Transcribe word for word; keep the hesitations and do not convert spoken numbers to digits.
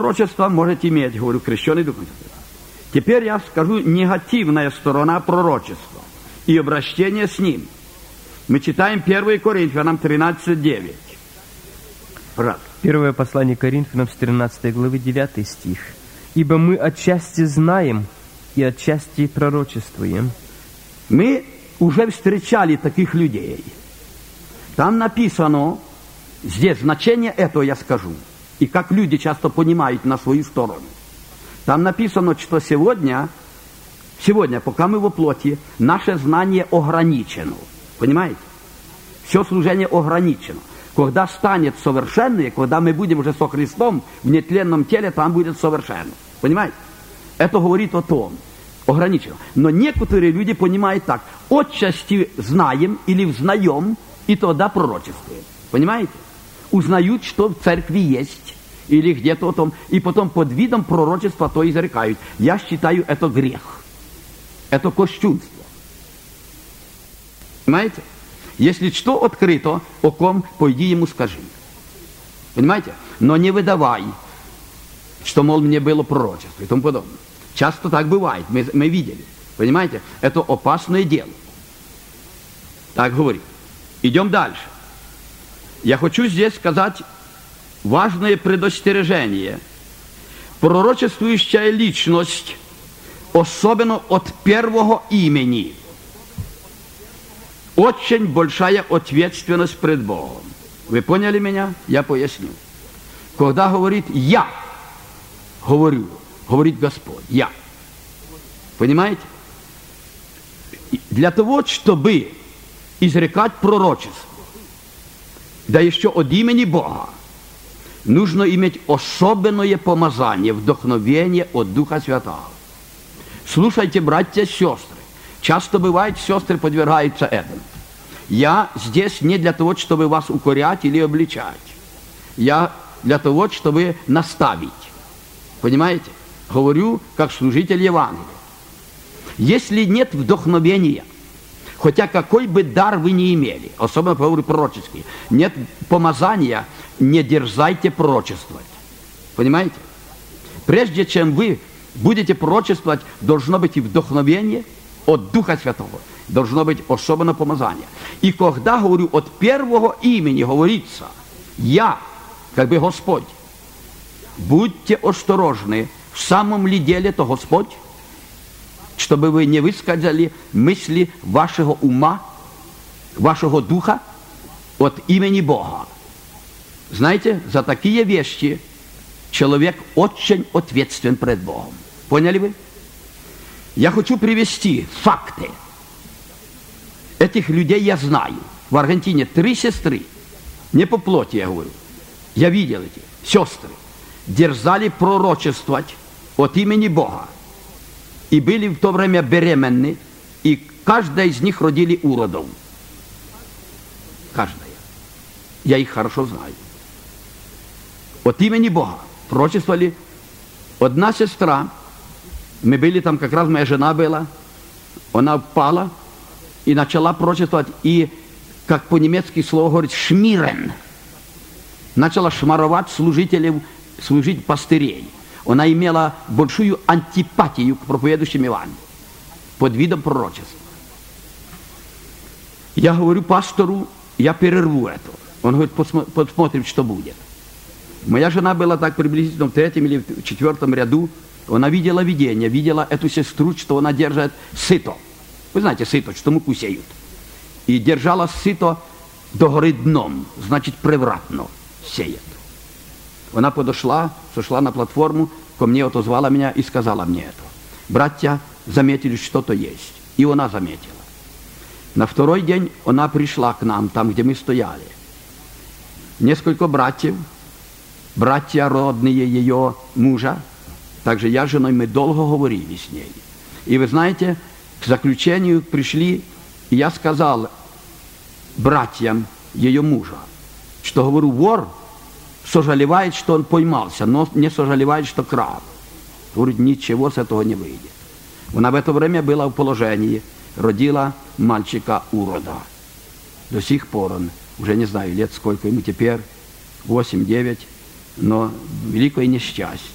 пророчество может иметь, говорю, крещеный Духом Святым. Теперь я скажу негативная сторона пророчества и обращение с ним. Мы читаем первое Коринфянам тринадцать девять. Брат. Первое послание Коринфянам с тринадцатой главы, девятый стих. «Ибо мы отчасти знаем и отчасти пророчествуем». Мы уже встречали таких людей. Там написано, здесь значение этого я скажу, и как люди часто понимают на свою сторону. Там написано, что сегодня, сегодня, пока мы во плоти, наше знание ограничено. Понимаете? Все служение ограничено. Когда станет совершенное, когда мы будем уже со Христом в нетленном теле, там будет совершенно. Понимаете? Это говорит о том, ограничено. Но некоторые люди понимают так: отчасти знаем или взнаем, и тогда пророчествуем. Понимаете? Узнают, что в церкви есть, или где-то о том, и потом под видом пророчества то изрекают. Я считаю, это грех. Это кощунство. Понимаете? Если что открыто, о ком, пойди ему скажи. Понимаете? Но не выдавай, что, мол, мне было пророчество и тому подобное. Часто так бывает, мы, мы видели. Понимаете? Это опасное дело. Так говорит. Идем дальше. Я хочу здесь сказать важное предостережение. Пророчествующая личность, особенно от первого имени, очень большая ответственность пред Богом. Вы поняли меня? Я поясню. Когда говорит «я», говорю, говорит Господь, «я». Понимаете? Для того, чтобы изрекать пророчество, да еще от имени Бога, нужно иметь особенное помазание, вдохновение от Духа Святого. Слушайте, братья и сестры, часто бывает, сестры подвергаются этому. Я здесь не для того, чтобы вас укорять или обличать. Я для того, чтобы наставить. Понимаете? Говорю, как служитель Евангелия. Если нет вдохновения, хотя какой бы дар вы ни имели, особенно говорю пророческий, нет помазания, не дерзайте пророчествовать. Понимаете? Прежде чем вы будете пророчествовать, должно быть и вдохновение от Духа Святого. Должно быть особенно помазание. И когда говорю от первого имени, говорится «Я», как бы Господь, будьте осторожны, в самом ли деле то Господь, чтобы вы не высказали мысли вашего ума, вашего духа от имени Бога. Знаете, за такие вещи человек очень ответственен пред Богом. Поняли вы? Я хочу привести факты. Этих людей я знаю. В Аргентине три сестры, не по плоти я говорю, я видел эти сестры, дерзали пророчествовать от имени Бога. И были в то время беременны, и каждая из них родили уродов. Каждая. Я их хорошо знаю. От имени Бога пророчествовали. Одна сестра, мы были там, как раз моя жена была, она упала и начала пророчествовать, и, как по-немецки слово говорит, шмирен. Начала шмаровать служителей, служить пастырей. Она имела большую антипатию к проповедующим Евангелию под видом пророчества. Я говорю пастору, я перерву это. Он говорит, посмотрим, что будет. Моя жена была так приблизительно в третьем или в четвертом ряду. Она видела видение, видела эту сестру, что она держит сито. Вы знаете, сито, что муку сеют. И держала сито до горы дном, значит, превратно сеет. Она подошла, сошла на платформу, ко мне отозвала меня и сказала мне это. Братья заметили, что-то есть. И она заметила. На второй день она пришла к нам, там, где мы стояли. Несколько братьев, братья родные ее мужа, также я с женой, мы долго говорили с ней. И вы знаете, к заключению пришли, и я сказал братьям ее мужа, что, говорю, вор сожалевает, что он поймался, но не сожалевает, что крал. Говорит, ничего с этого не выйдет. Она в это время была в положении, родила мальчика урода. До сих пор он, уже не знаю, лет сколько ему теперь, восемь-девять, но великое несчастье.